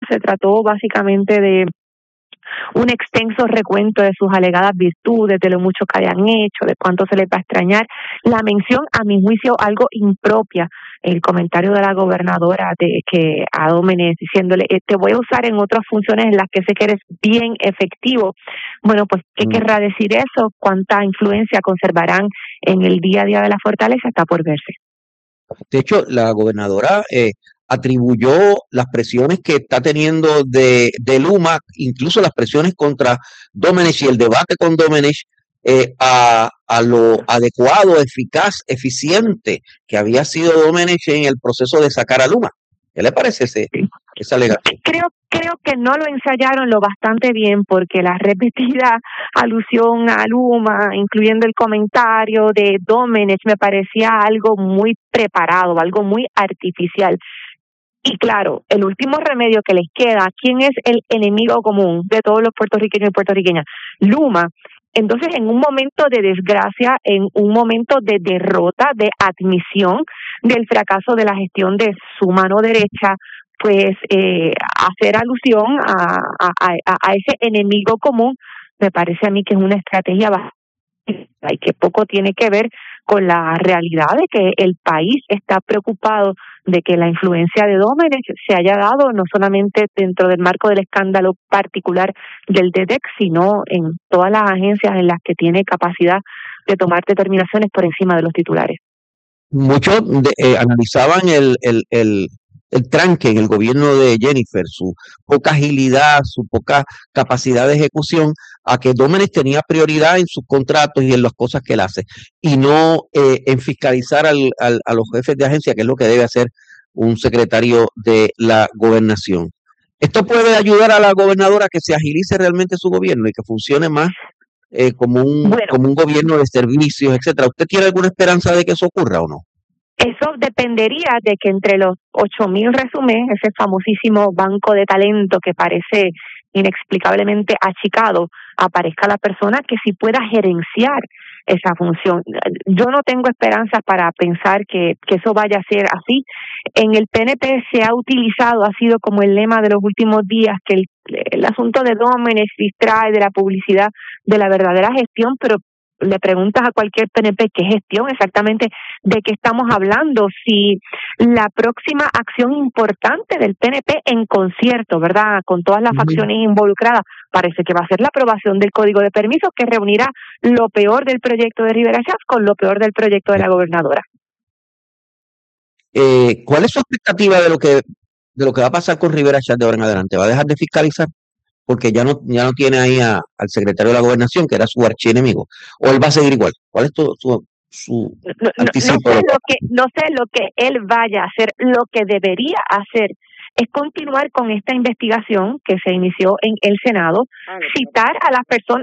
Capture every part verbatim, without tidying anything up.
se trató básicamente de un extenso recuento de sus alegadas virtudes, de lo mucho que habían hecho, de cuánto se les va a extrañar. La mención, a mi juicio, algo impropia, el comentario de la gobernadora de que a Domenech diciéndole, eh, te voy a usar en otras funciones en las que sé que eres bien efectivo. Bueno, pues, ¿qué mm. querrá decir eso? ¿Cuánta influencia conservarán en el día a día de la fortaleza? Está por verse. De hecho, la gobernadora eh, atribuyó las presiones que está teniendo de, de Luma, incluso las presiones contra Domenech y el debate con Domenech, eh, a, a lo adecuado, eficaz, eficiente que había sido Domenech en el proceso de sacar a Luma. ¿Qué le parece ese, esa alegación? Creo, creo que no lo ensayaron lo bastante bien, porque la repetida alusión a Luma, incluyendo el comentario de Domenech, me parecía algo muy preparado, algo muy artificial. Y claro, el último remedio que les queda, ¿quién es el enemigo común de todos los puertorriqueños y puertorriqueñas? Luma. Entonces, en un momento de desgracia, en un momento de derrota, de admisión del fracaso de la gestión de su mano derecha, pues eh, hacer alusión a, a, a, a ese enemigo común, me parece a mí que es una estrategia bastante y que poco tiene que ver con la realidad de que el país está preocupado de que la influencia de Domenech se haya dado no solamente dentro del marco del escándalo particular del D D E C, sino en todas las agencias en las que tiene capacidad de tomar determinaciones por encima de los titulares. Muchos de, eh, analizaban el, el, el, el tranque en el gobierno de Jennifer, su poca agilidad, su poca capacidad de ejecución, a que Domenech tenía prioridad en sus contratos y en las cosas que él hace, y no eh, en fiscalizar al, al, a los jefes de agencia, que es lo que debe hacer un secretario de la gobernación. Esto puede ayudar a la gobernadora a que se agilice realmente su gobierno y que funcione más eh, como, un, bueno, como un gobierno de servicios, etcétera. ¿Usted tiene alguna esperanza de que eso ocurra o no? Eso dependería de que entre los ocho mil resúmenes, ese famosísimo banco de talento que parece inexplicablemente achicado, aparezca la persona que sí pueda gerenciar esa función. Yo no tengo esperanzas para pensar que, que eso vaya a ser así. En el P N P se ha utilizado, ha sido como el lema de los últimos días, que el, el asunto de Domenech distrae de la publicidad de la verdadera gestión, pero le preguntas a cualquier P N P qué gestión exactamente, de qué estamos hablando, si la próxima acción importante del P N P en concierto, ¿verdad?, con todas las facciones involucradas, parece que va a ser la aprobación del Código de Permisos, que reunirá lo peor del proyecto de Rivera Schatz con lo peor del proyecto de la gobernadora. Eh, ¿Cuál es su expectativa de lo que de lo que va a pasar con Rivera Schatz de ahora en adelante? ¿Va a dejar de fiscalizar? Porque ya no ya no tiene ahí a, al secretario de la gobernación, que era su archienemigo, o él va a seguir igual. ¿Cuál es tu, su, su no, no, no sé lo que no sé lo que él vaya a hacer. Lo que debería hacer es continuar con esta investigación que se inició en el Senado, citar a las personas.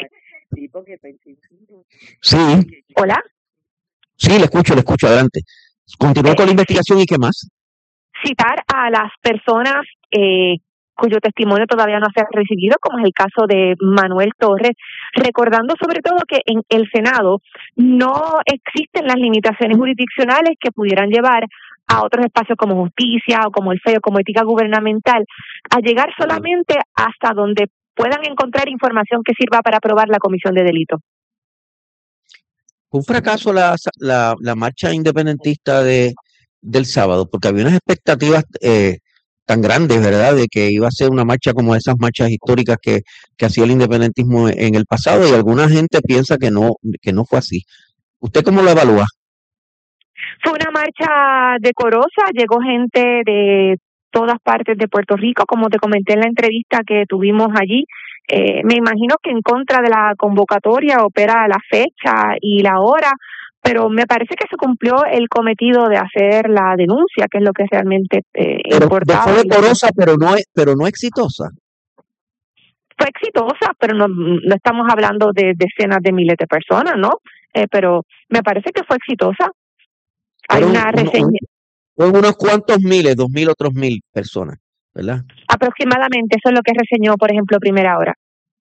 Sí. Hola. Sí, le escucho, le escucho, adelante. Continuar eh, con la investigación y qué más. Citar a las personas eh, cuyo testimonio todavía no se ha recibido, como es el caso de Manuel Torres, recordando sobre todo que en el Senado no existen las limitaciones jurisdiccionales que pudieran llevar a otros espacios como justicia o como el F E I o como ética gubernamental, a llegar solamente hasta donde puedan encontrar información que sirva para probar la comisión de delito. Fue un fracaso la, la, la marcha independentista de, del sábado, porque había unas expectativas eh, tan grandes, ¿verdad?, de que iba a ser una marcha como esas marchas históricas que, que hacía el independentismo en el pasado, y alguna gente piensa que no, que no fue así. ¿Usted cómo lo evalúa? Fue una marcha decorosa, llegó gente de todas partes de Puerto Rico, como te comenté en la entrevista que tuvimos allí. Eh, me imagino que en contra de la convocatoria opera la fecha y la hora, pero me parece que se cumplió el cometido de hacer la denuncia, que es lo que realmente eh, pero, importaba. Fue decorosa, pero no, pero no exitosa. Fue exitosa, pero no, no estamos hablando de decenas de miles de personas, ¿no? Eh, pero me parece que fue exitosa. Hay pero una un, reseña. Fue unos cuantos miles, dos mil, otros mil personas, ¿verdad? Aproximadamente, eso es lo que reseñó, por ejemplo, Primera Hora.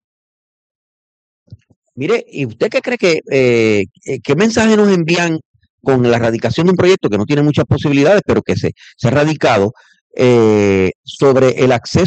Mire, ¿y usted qué cree que, eh, qué mensaje nos envían con la radicación de un proyecto que no tiene muchas posibilidades, pero que se, se ha radicado eh, sobre el acceso